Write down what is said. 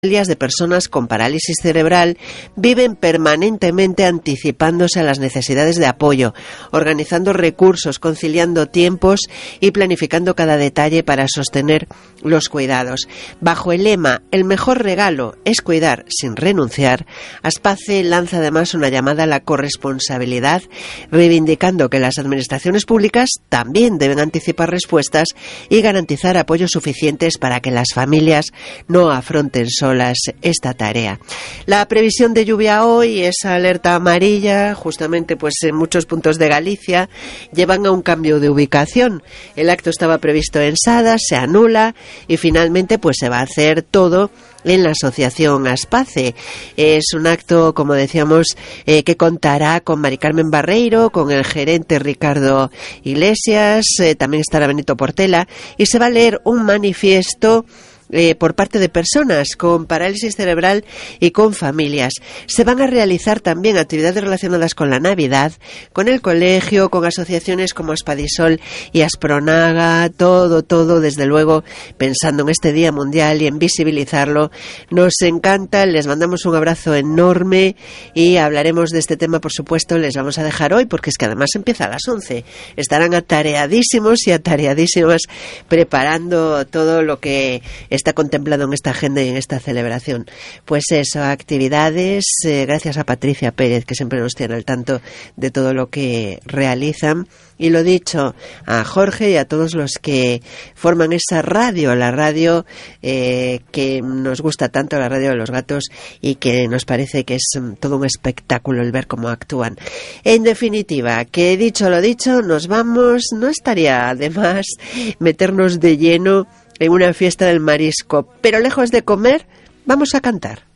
familias de personas con parálisis cerebral viven permanentemente anticipándose a las necesidades de apoyo, organizando recursos, conciliando tiempos y planificando cada detalle para sostener los cuidados. Bajo el lema "El mejor regalo es cuidar sin renunciar", Aspace lanza además una llamada a la corresponsabilidad, reivindicando que las administraciones públicas también deben anticipar respuestas y garantizar apoyos suficientes para que las familias no afronten solas esta tarea. La previsión de lluvia hoy es alerta amarilla, justamente pues en muchos puntos de Galicia llevan a un cambio de ubicación. El acto estaba previsto en Sada, se anula y finalmente pues se va a hacer todo en la asociación Aspace. Es un acto, como decíamos, que contará con Mari Carmen Barreiro, con el gerente Ricardo Iglesias, también estará Benito Portela y se va a leer un manifiesto por parte de personas con parálisis cerebral y con familias. Se van a realizar también actividades relacionadas con la Navidad, con el colegio, con asociaciones como Aspadisol y Aspronaga, todo desde luego pensando en este Día Mundial y en visibilizarlo. Nos encanta, les mandamos un abrazo enorme y hablaremos de este tema, por supuesto, les vamos a dejar hoy porque es que además empieza a las 11. Estarán atareadísimos y atareadísimas preparando todo lo que está contemplado en esta agenda y en esta celebración. Pues eso, actividades, gracias a Patricia Pérez, que siempre nos tiene al tanto de todo lo que realizan. Y lo dicho, a Jorge y a todos los que forman esa radio, la radio que nos gusta tanto, la radio de los gatos, y que nos parece que es todo un espectáculo el ver cómo actúan. En definitiva, que dicho lo dicho, nos vamos. No estaría de más meternos de lleno en una fiesta del marisco, pero lejos de comer, vamos a cantar.